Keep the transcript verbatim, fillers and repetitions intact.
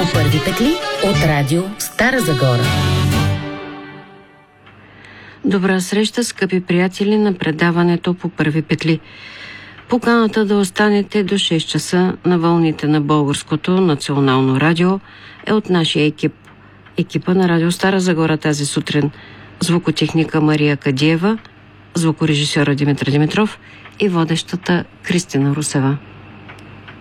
По първи петли от радио Стара Загора. Добра среща, скъпи приятели на предаването По първи петли. Поканата да останете до шест часа на вълните на Българското национално радио е от нашия екип. Екипа на радио Стара Загора тази сутрин. Звукотехника Мария Кадиева, звукорежисьора Димитър Димитров и водещата Кристина Русева.